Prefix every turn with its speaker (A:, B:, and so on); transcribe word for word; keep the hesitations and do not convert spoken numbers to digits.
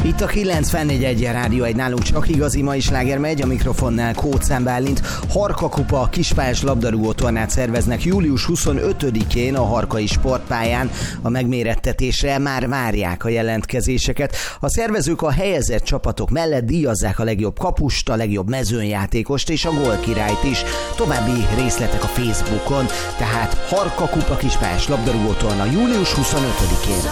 A: Itt a kilencvennégy egy rádió, egy nálunk csak igazi mai sláger megy, a mikrofonnál Kóczán Bálint. Harka Kupa kispályás labdarúgó tornát szerveznek július huszonötödikén a Harkai Sportpályán. A megmérettetésre már várják a jelentkezéseket. A szervezők a helyezett csapatok mellett díjazzák a legjobb kapust, a legjobb mezőnyjátékost és a gólkirályt is. További részletek a Facebookon, tehát Harka Kupa kispályás labdarúgó torna július huszonötödikén.